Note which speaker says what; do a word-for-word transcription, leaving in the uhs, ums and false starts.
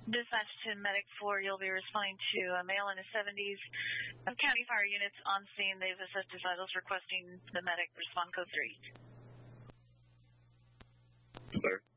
Speaker 1: Dispatch to Medic four, you'll be responding to a male in his seventies. County Fire units on scene. They've assisted vitals requesting the medic respond code three.
Speaker 2: Sir.